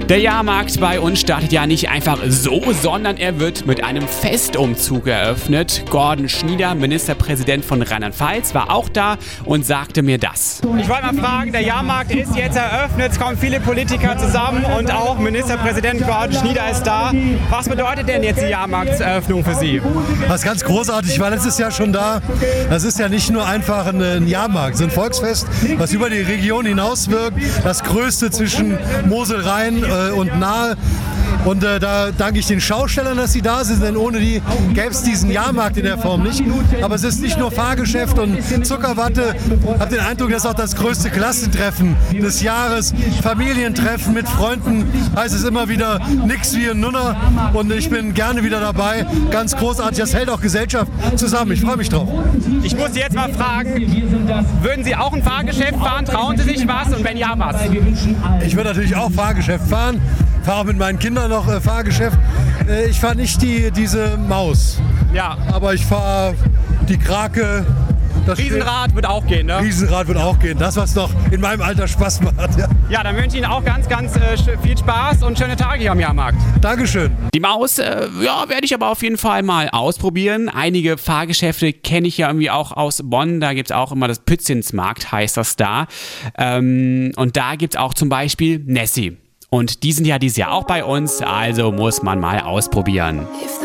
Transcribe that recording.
Der Jahrmarkt bei uns startet ja nicht einfach so, sondern er wird mit einem Festumzug eröffnet. Gordon Schnieder, Ministerpräsident von Rheinland-Pfalz, war auch da und sagte mir das. Ich wollte mal fragen, der Jahrmarkt ist jetzt eröffnet, es kommen viele Politiker zusammen und auch Ministerpräsident Gordon Schnieder ist da. Was bedeutet denn jetzt die Jahrmarktseröffnung für Sie? Das ist ganz großartig. Ich war letztes Jahr schon da. Das ist ja nicht nur einfach ein Jahrmarkt, es ist ein Volksfest, was über die Region hinaus wirkt. Das größte zwischen Mosel, Rhein und nahe. Und da danke ich den Schaustellern, dass sie da sind, denn ohne die gäbe es diesen Jahrmarkt in der Form nicht. Aber es ist nicht nur Fahrgeschäft und Zuckerwatte. Ich habe den Eindruck, das ist auch das größte Klassentreffen des Jahres. Familientreffen mit Freunden heißt es immer wieder nix wie ein Nunner. Und ich bin gerne wieder dabei. Ganz großartig. Das hält auch Gesellschaft zusammen. Ich freue mich drauf. Ich muss Sie jetzt mal fragen, würden Sie auch ein Fahrgeschäft fahren? Trauen Sie sich was? Und wenn ja, was? Ich würde natürlich auch Fahrgeschäft fahren. Fahre auch mit meinen Kindern noch Fahrgeschäft. Ich fahre nicht diese Maus. Ja. Aber ich fahre die Krake. Das Riesenrad wird auch gehen, ne? Riesenrad wird auch gehen. Das, was doch in meinem Alter Spaß macht. Ja, ja, dann wünsche ich Ihnen auch ganz viel Spaß und schöne Tage hier am Jahrmarkt. Dankeschön. Die Maus, werde ich aber auf jeden Fall mal ausprobieren. Einige Fahrgeschäfte kenne ich ja irgendwie auch aus Bonn. Da gibt es auch immer das Pützinsmarkt, heißt das da. Und da gibt es auch zum Beispiel Nessie. Und die sind ja dieses Jahr auch bei uns, also muss man mal ausprobieren.